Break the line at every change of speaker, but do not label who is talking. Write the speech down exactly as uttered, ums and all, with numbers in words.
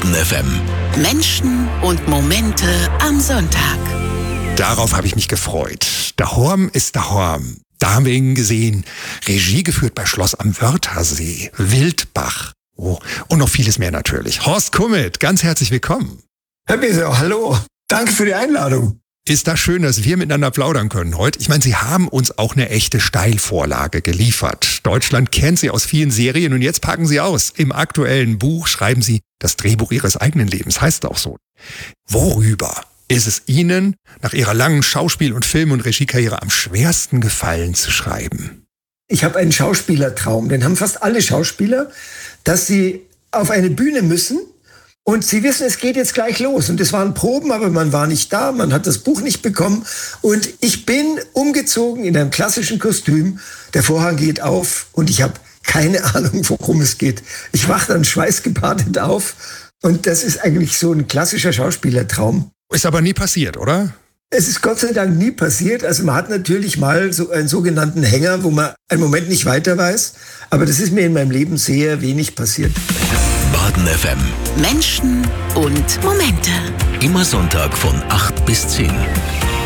Baden F M. Menschen und Momente am Sonntag.
Darauf habe ich mich gefreut. Daheim ist daheim. Da haben wir ihn gesehen. Regie geführt bei Schloss am Wörthersee, Wildbach. Oh, und noch vieles mehr natürlich. Horst Kummet, ganz herzlich willkommen.
Herr Beser, hallo. Danke für die Einladung.
Ist das schön, dass wir miteinander plaudern können heute. Ich meine, Sie haben uns auch eine echte Steilvorlage geliefert. Deutschland kennt Sie aus vielen Serien und jetzt packen Sie aus. Im aktuellen Buch schreiben Sie das Drehbuch Ihres eigenen Lebens, heißt auch so. Worüber ist es Ihnen nach Ihrer langen Schauspiel- und Film- und Regiekarriere am schwersten gefallen zu schreiben?
Ich habe einen Schauspielertraum, den haben fast alle Schauspieler, dass sie auf eine Bühne müssen und sie wissen, es geht jetzt gleich los. Und es waren Proben, aber man war nicht da, man hat das Buch nicht bekommen. Und ich bin umgezogen in einem klassischen Kostüm. Der Vorhang geht auf und ich habe keine Ahnung, worum es geht. Ich wache dann schweißgebadet auf und das ist eigentlich so ein klassischer Schauspielertraum.
Ist aber nie passiert, oder?
Es ist Gott sei Dank nie passiert. Also man hat natürlich mal so einen sogenannten Hänger, wo man einen Moment nicht weiter weiß. Aber das ist mir in meinem Leben sehr wenig passiert.
Baden F M.
Menschen und Momente.
Immer Sonntag von acht bis zehn.